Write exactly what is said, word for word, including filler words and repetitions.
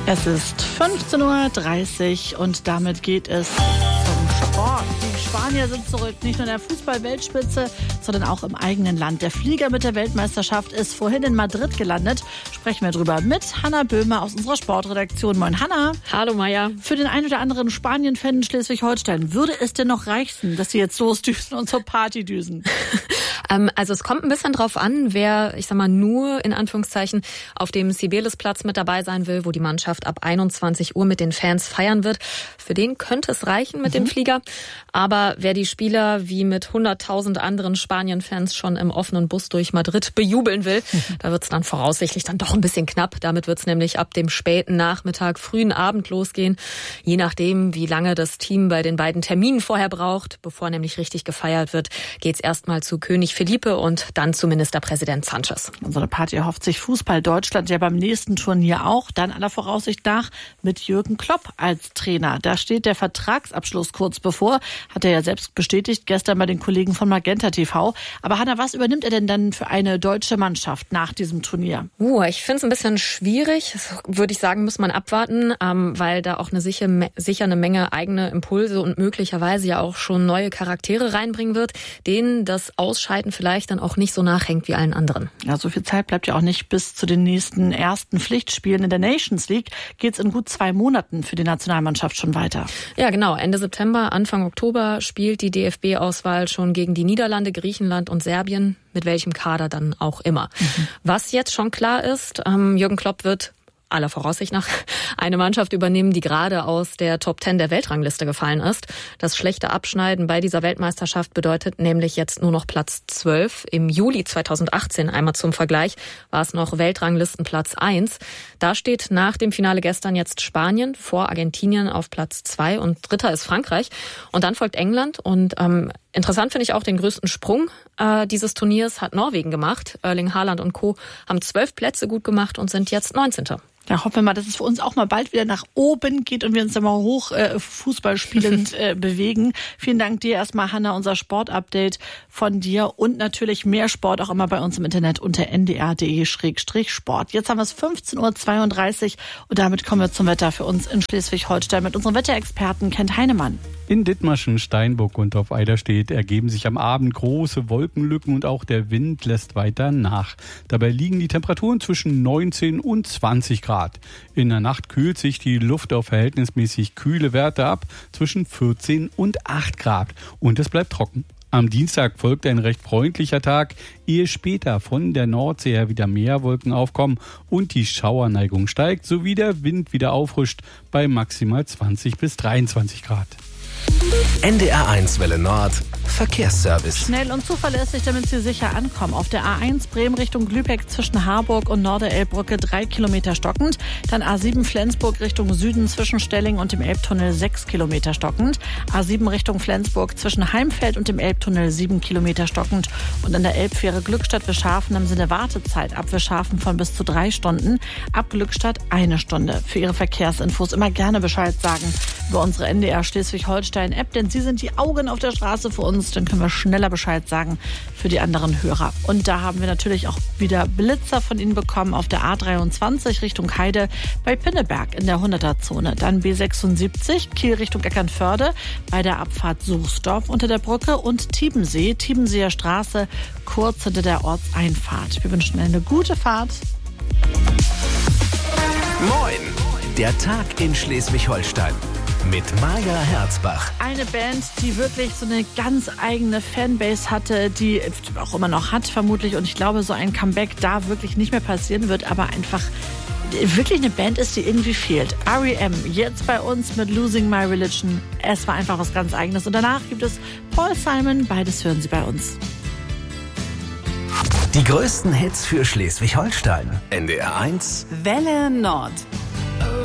Es ist fünfzehn Uhr dreißig und damit geht es zum Sport. Die Spanier sind zurück, nicht nur in der Fußball-Weltspitze, sondern auch im eigenen Land. Der Flieger mit der Weltmeisterschaft ist vorhin in Madrid gelandet. Sprechen wir drüber mit Hanna Böhmer aus unserer Sportredaktion. Moin Hanna. Hallo Maja. Für den einen oder anderen Spanien-Fan in Schleswig-Holstein, würde es denn noch reichen, dass sie jetzt losdüsen und zur Party düsen? ähm, also es kommt ein bisschen drauf an, wer, ich sag mal, nur in Anführungszeichen auf dem Cibeles-Platz mit dabei sein will, wo die Mannschaft ab einundzwanzig Uhr mit den Fans feiern wird. Für den könnte es reichen mit mhm. dem Flieger. Aber wer die Spieler wie mit hunderttausend anderen Spanien-Fans schon im offenen Bus durch Madrid bejubeln will, mhm. da wird es dann voraussichtlich dann doch ein bisschen knapp. Damit wird es nämlich ab dem späten Nachmittag, frühen Abend losgehen. Je nachdem, wie lange das Team bei den beiden Terminen vorher braucht, bevor nämlich richtig gefeiert wird, geht es erstmal zu König Felipe und dann zu Ministerpräsident Sanchez. Und so eine Party erhofft sich Fußball Deutschland ja beim nächsten Turnier auch. Dann aller Voraussicht nach mit Jürgen Klopp als Trainer. Da steht der Vertragsabschluss kurz bevor. Hat er ja selbst bestätigt, gestern bei den Kollegen von Magenta T V. Aber Hanna, was übernimmt er denn dann für eine deutsche Mannschaft nach diesem Turnier? Uh, ich finde es ein bisschen schwierig. Das würde ich sagen, muss man abwarten, ähm, weil da auch eine sicher, sicher eine Menge eigene Impulse und möglicherweise ja auch schon neue Charaktere reinbringen wird, denen das Ausscheiden vielleicht dann auch nicht so nachhängt wie allen anderen. Ja, so viel Zeit bleibt ja auch nicht. Bis zu den nächsten ersten Pflichtspielen in der Nations League geht es in gut zwei Monaten für die Nationalmannschaft schon weiter. Ja, genau. Ende September, Anfang Oktober spielt die D F B-Auswahl schon gegen die Niederlande, Griechenland und Serbien, mit welchem Kader dann auch immer. Mhm. Was jetzt schon klar ist, ähm, Jürgen Klopp wird aller Voraussicht nach eine Mannschaft übernehmen, die gerade aus der Top Ten der Weltrangliste gefallen ist. Das schlechte Abschneiden bei dieser Weltmeisterschaft bedeutet nämlich jetzt nur noch Platz zwölf. Im Juli zweitausendachtzehn, einmal zum Vergleich, war es noch Weltranglistenplatz eins. Da steht nach dem Finale gestern jetzt Spanien vor Argentinien auf Platz zwei und dritter ist Frankreich. Und dann folgt England und ähm, interessant finde ich auch den größten Sprung äh, dieses Turniers hat Norwegen gemacht. Erling Haaland und Co. haben zwölf Plätze gut gemacht und sind jetzt neunzehnter. Ja, hoffen wir mal, dass es für uns auch mal bald wieder nach oben geht und wir uns dann mal hoch äh, Fußball spielend äh, bewegen. Vielen Dank dir erstmal, Hanna, unser Sportupdate von dir und natürlich mehr Sport auch immer bei uns im Internet unter n d r punkt d e Schrägstrich Sport. Jetzt haben wir es fünfzehn Uhr zweiunddreißig und damit kommen wir zum Wetter für uns in Schleswig-Holstein mit unserem Wetterexperten Kent Heinemann. In Dithmarschen, Steinburg und auf Eiderstedt ergeben sich am Abend große Wolkenlücken und auch der Wind lässt weiter nach. Dabei liegen die Temperaturen zwischen neunzehn und zwanzig Grad. In der Nacht kühlt sich die Luft auf verhältnismäßig kühle Werte ab, zwischen vierzehn und acht Grad. Und es bleibt trocken. Am Dienstag folgt ein recht freundlicher Tag, ehe später von der Nordsee her wieder mehr Wolken aufkommen und die Schauerneigung steigt, sowie der Wind wieder auffrischt bei maximal zwanzig bis dreiundzwanzig Grad. N D R eins Welle Nord Verkehrsservice. Schnell und zuverlässig, damit Sie sicher ankommen. Auf der A eins Bremen Richtung Lübeck zwischen Harburg und Norderelbbrücke drei Kilometer stockend. Dann A sieben Flensburg Richtung Süden zwischen Stelling und dem Elbtunnel sechs Kilometer stockend. A sieben Richtung Flensburg zwischen Heimfeld und dem Elbtunnel sieben Kilometer stockend. Und an der Elbfähre Glückstadt-Wischhafen haben Sie eine Wartezeit ab Wischhafen von bis zu drei Stunden. Ab Glückstadt eine Stunde. Für Ihre Verkehrsinfos immer gerne Bescheid sagen über unsere N D R Schleswig-Holstein-App, denn Sie sind die Augen auf der Straße für uns. Dann können wir schneller Bescheid sagen für die anderen Hörer. Und da haben wir natürlich auch wieder Blitzer von Ihnen bekommen auf der A dreiundzwanzig Richtung Heide bei Pinneberg in der hunderter-Zone. Dann B sechsundsiebzig Kiel Richtung Eckernförde bei der Abfahrt Suchsdorf unter der Brücke und Tiebensee, Tiebenseer Straße, kurz hinter der Ortseinfahrt. Wir wünschen eine gute Fahrt. Moin, der Tag in Schleswig-Holstein. Mit Maja Herzbach. Eine Band, die wirklich so eine ganz eigene Fanbase hatte, die auch immer noch hat vermutlich. Und ich glaube, so ein Comeback da wirklich nicht mehr passieren wird, aber einfach wirklich eine Band ist, die irgendwie fehlt. R E M, jetzt bei uns mit Losing My Religion. Es war einfach was ganz Eigenes. Und danach gibt es Paul Simon. Beides hören Sie bei uns. Die größten Hits für Schleswig-Holstein. N D R eins Welle Nord.